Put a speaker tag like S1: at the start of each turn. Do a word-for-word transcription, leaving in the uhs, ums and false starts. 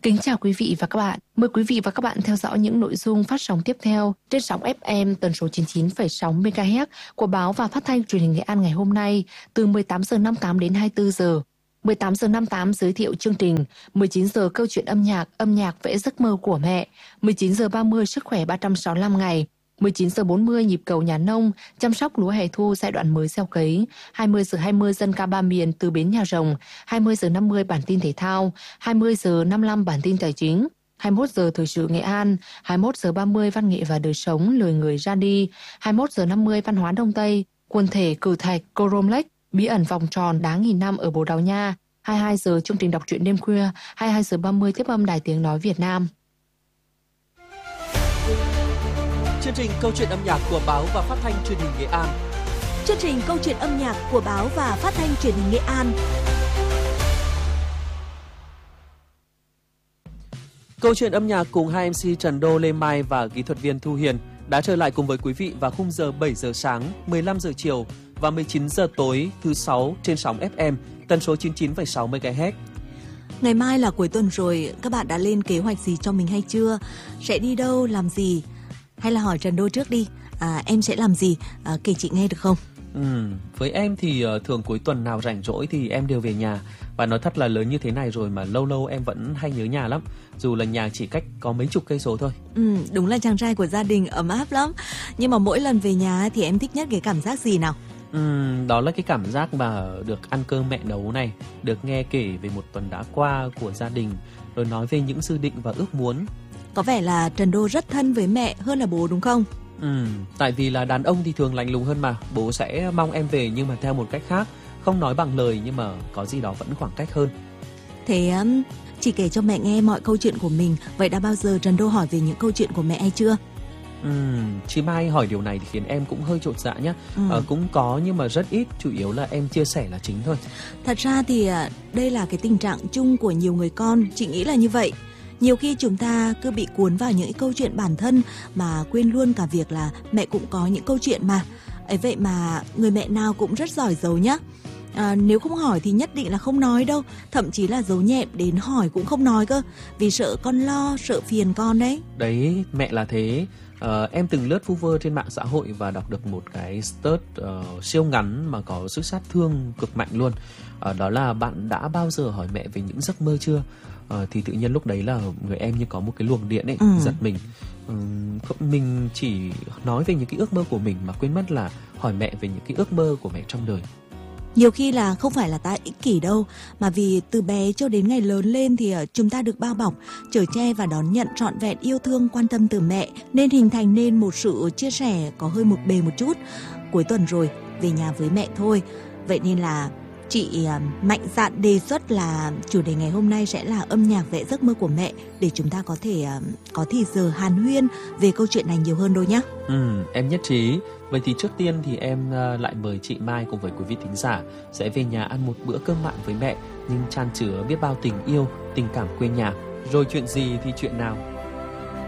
S1: Kính chào quý vị và các bạn. Mời quý vị và các bạn theo dõi những nội dung phát sóng tiếp theo trên sóng ép em tần số chín mươi chín phẩy sáu mê ga héc của báo và phát thanh truyền hình Nghệ An ngày hôm nay từ mười tám giờ năm mươi tám đến hai mươi tư giờ. mười tám giờ năm mươi tám giới thiệu chương trình, mười chín giờ câu chuyện âm nhạc, âm nhạc vẽ giấc mơ của mẹ, mười chín giờ ba mươi sức khỏe ba trăm sáu mươi lăm ngày, mười chín giờ bốn mươi nhịp cầu nhà nông, chăm sóc lúa hè thu giai đoạn mới gieo cấy, hai mươi giờ hai mươi dân ca ba miền từ bến Nhà Rồng, hai mươi giờ năm mươi bản tin thể thao, hai mươi giờ năm mươi lăm bản tin tài chính, hai mươi mốt giờ thời sự Nghệ An, hai mươi mốt giờ ba mươi văn nghệ và đời sống lời người ra đi, hai mươi mốt giờ năm mươi văn hóa Đông Tây, quần thể cử thạch Corom Lake, bí ẩn vòng tròn đá nghìn năm ở Bồ Đào Nha, hai mươi hai giờ chương trình đọc truyện đêm khuya, hai mươi hai giờ ba mươi tiếp âm Đài Tiếng nói Việt Nam.
S2: Chương trình câu chuyện âm nhạc của báo và phát thanh truyền hình Nghệ An.
S3: Chương trình câu chuyện âm nhạc của báo và phát thanh truyền hình Nghệ An.
S2: Câu chuyện âm nhạc cùng hai em xê Trần Đô, Lê Mai và kỹ thuật viên Thu Hiền đã trở lại cùng với quý vị vào khung giờ bảy giờ sáng, mười lăm giờ chiều và mười chín giờ tối thứ sáu trên sóng ép em tần số chín mươi chín phẩy sáu mê ga héc.
S3: Ngày mai là cuối tuần rồi, các bạn đã lên kế hoạch gì cho mình hay chưa? Sẽ đi đâu, làm gì? Hay là hỏi Trần Đô trước đi, à, em sẽ làm gì? À, kể chị nghe được không?
S2: Ừ, với em thì uh, thường cuối tuần nào rảnh rỗi thì em đều về nhà. Và nói thật là lớn như thế này rồi mà lâu lâu em vẫn hay nhớ nhà lắm. Dù là nhà chỉ cách có mấy chục cây số thôi.
S3: Ừ, đúng là chàng trai của gia đình ấm áp lắm. Nhưng mà mỗi lần về nhà thì em thích nhất cái cảm giác gì nào?
S2: Ừ, đó là cái cảm giác mà được ăn cơm mẹ nấu này, được nghe kể về một tuần đã qua của gia đình, rồi nói về những dự định và ước muốn.
S3: Có vẻ là Trần Đô rất thân với mẹ hơn là bố đúng không?
S2: Ừ, tại vì là đàn ông thì thường lạnh lùng hơn mà. Bố sẽ mong em về nhưng mà theo một cách khác, không nói bằng lời nhưng mà có gì đó vẫn khoảng cách hơn.
S3: Thế um, chị kể cho mẹ nghe mọi câu chuyện của mình. Vậy đã bao giờ Trần Đô hỏi về những câu chuyện của mẹ hay chưa?
S2: Ừ, chị Mai hỏi điều này thì khiến em cũng hơi chột dạ nhá.
S3: Ừ.
S2: À, cũng có nhưng mà rất ít, chủ yếu là em chia sẻ là chính thôi.
S3: Thật ra thì đây là cái tình trạng chung của nhiều người con, chị nghĩ là như vậy. Nhiều khi chúng ta cứ bị cuốn vào những câu chuyện bản thân mà quên luôn cả việc là mẹ cũng có những câu chuyện mà. Ấy vậy mà người mẹ nào cũng rất giỏi giấu nhá. À, nếu không hỏi thì nhất định là không nói đâu. Thậm chí là giấu nhẹm đến hỏi cũng không nói cơ. Vì sợ con lo, sợ phiền con đấy.
S2: Đấy, mẹ là thế. Uh, em từng lướt vu vơ trên mạng xã hội và đọc được một cái status uh, siêu ngắn mà có sức sát thương cực mạnh luôn. Uh, đó là bạn đã bao giờ hỏi mẹ về những giấc mơ chưa? Uh, thì tự nhiên lúc đấy là người em như có một cái luồng điện ấy, ừ. giật mình. Uh, mình chỉ nói về những cái ước mơ của mình mà quên mất là hỏi mẹ về những cái ước mơ của mẹ trong đời.
S3: Nhiều khi là không phải là ta ích kỷ đâu, mà vì từ bé cho đến ngày lớn lên thì chúng ta được bao bọc, chở che và đón nhận trọn vẹn yêu thương quan tâm từ mẹ, nên hình thành nên một sự chia sẻ có hơi một bề một chút. Cuối tuần rồi, về nhà với mẹ thôi. Vậy nên là chị mạnh dạn đề xuất là chủ đề ngày hôm nay sẽ là âm nhạc vẽ giấc mơ của mẹ, để chúng ta có thể có thì giờ hàn huyên về câu chuyện này nhiều hơn đôi nhá.
S2: Ừ, em nhất trí. Vậy thì trước tiên thì em lại mời chị Mai cùng với quý vị thính giả sẽ về nhà ăn một bữa cơm mặn với mẹ, nhưng chan chứa biết bao tình yêu, tình cảm quê nhà. Rồi chuyện gì thì chuyện nào